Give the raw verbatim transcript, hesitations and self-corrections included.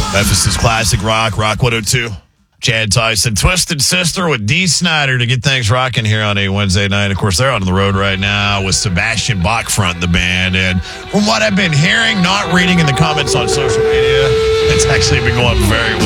Memphis' classic rock, Rock one oh two. Chad Tyson, Twisted Sister with Dee Snider to get things rocking here on a Wednesday night. Of course, they're on the road right now with Sebastian Bach fronting the band. And from what I've been hearing, not reading in the comments on social media, it's actually been going very well.